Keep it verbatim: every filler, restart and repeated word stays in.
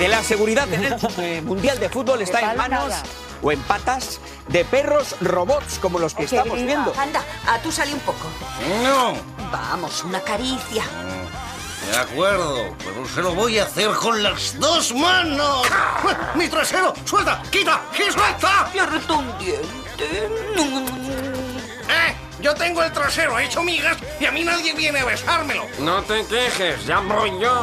Que la seguridad en el eh, Mundial de Fútbol está en manos o en patas de perros robots como los que estamos viendo. Anda, a tú sale un poco. No. Vamos, una caricia. De acuerdo, pero se lo voy a hacer con las dos manos. ¡Mi trasero! ¡Suelta! ¡Quita! ¡Que suelta! Le reto un diente. ¡Eh! Yo tengo el trasero hecho migas y a mí nadie viene a besármelo. No te quejes, ya voy yo.